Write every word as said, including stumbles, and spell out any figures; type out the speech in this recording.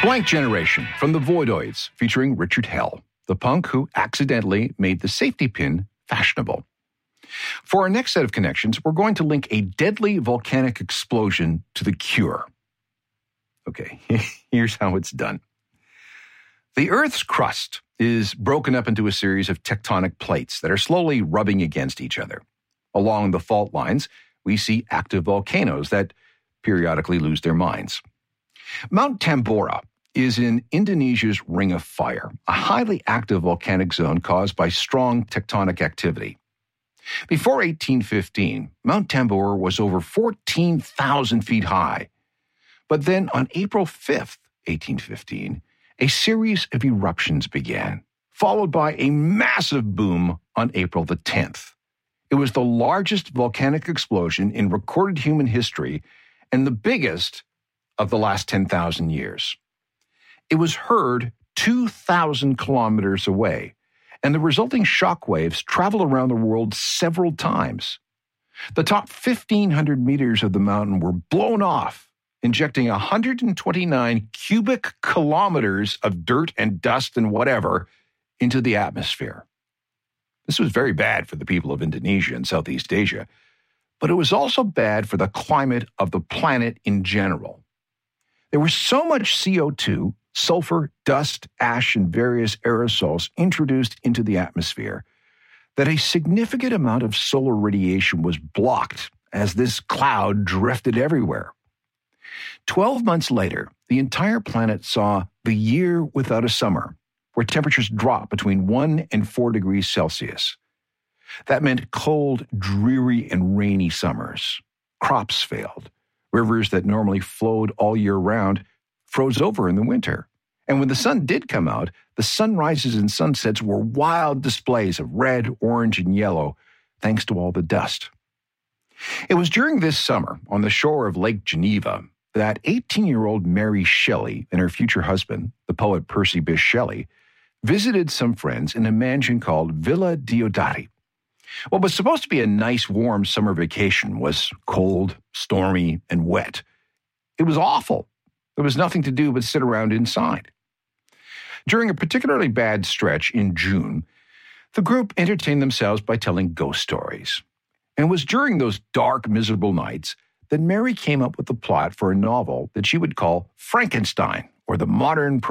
Blank Generation from the Voidoids, featuring Richard Hell, the punk who accidentally made the safety pin fashionable. For our next set of connections, we're going to link a deadly volcanic explosion to The Cure. Okay, here's how it's done. The Earth's crust is broken up into a series of tectonic plates that are slowly rubbing against each other. Along the fault lines, we see active volcanoes that periodically lose their minds. Mount Tambora is in Indonesia's Ring of Fire, a highly active volcanic zone caused by strong tectonic activity. Before eighteen fifteen, Mount Tambora was over fourteen thousand feet high. But then on April fifth, eighteen fifteen, a series of eruptions began, followed by a massive boom on April the tenth. It was the largest volcanic explosion in recorded human history and the biggest of the last ten thousand years. It was heard two thousand kilometers away, and the resulting shock waves traveled around the world several times. The top fifteen hundred meters of the mountain were blown off, injecting one hundred twenty-nine cubic kilometers of dirt and dust and whatever into the atmosphere. This was very bad for the people of Indonesia and Southeast Asia, but it was also bad for the climate of the planet in general. There was so much C O two, sulfur, dust, ash, and various aerosols introduced into the atmosphere that a significant amount of solar radiation was blocked as this cloud drifted everywhere. Twelve months later, the entire planet saw the year without a summer, where temperatures dropped between one and four degrees Celsius. That meant cold, dreary, and rainy summers. Crops failed. Rivers that normally flowed all year round froze over in the winter. And when the sun did come out, the sunrises and sunsets were wild displays of red, orange, and yellow, thanks to all the dust. It was during this summer, on the shore of Lake Geneva, that eighteen-year-old Mary Shelley and her future husband, the poet Percy Bysshe Shelley, visited some friends in a mansion called Villa Diodati. What was supposed to be a nice, warm summer vacation was cold, stormy, and wet. It was awful. There was nothing to do but sit around inside. During a particularly bad stretch in June, the group entertained themselves by telling ghost stories. And it was during those dark, miserable nights that Mary came up with the plot for a novel that she would call Frankenstein, or the modern